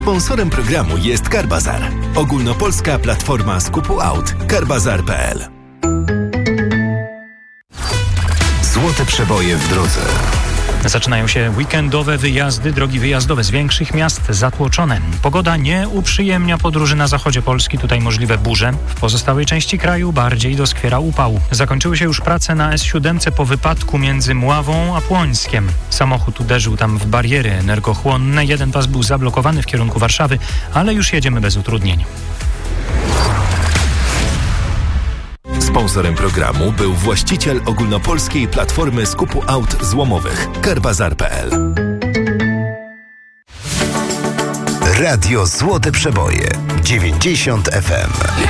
Sponsorem programu jest Carbazar. Ogólnopolska platforma skupu aut. Carbazar.pl. Złote przeboje w drodze. Zaczynają się weekendowe wyjazdy, drogi wyjazdowe z większych miast zatłoczone. Pogoda nie uprzyjemnia podróży na zachodzie Polski, tutaj możliwe burze. W pozostałej części kraju bardziej doskwiera upał. Zakończyły się już prace na S7 po wypadku między Mławą a Płońskiem. Samochód uderzył tam w bariery energochłonne. Jeden pas był zablokowany w kierunku Warszawy, ale już jedziemy bez utrudnień. Sponsorem programu był właściciel ogólnopolskiej platformy skupu aut złomowych Carbazar.pl. Radio Złote Przeboje 90 FM.